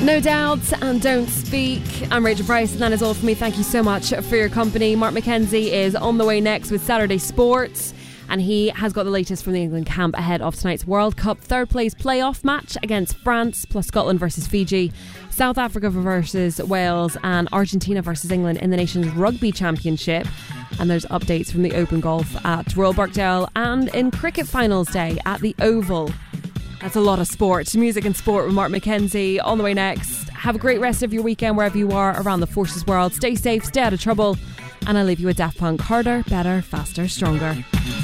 No Doubt and Don't Speak. I'm Rachel Price, and that is all for me. Thank you so much for your company. Mark McKenzie is on the way next with Saturday Sports, and he has got the latest from the England camp ahead of tonight's World Cup third place playoff match against France, plus Scotland versus Fiji, South Africa versus Wales, and Argentina versus England in the nation's rugby championship. And there's updates from the Open Golf at Royal Birkdale and in cricket finals day at the Oval. That's a lot of sport. Music and sport with Mark McKenzie on the way next. Have a great rest of your weekend wherever you are around the Forces world. Stay safe, stay out of trouble. And I'll leave you with Daft Punk. Harder, better, faster, stronger.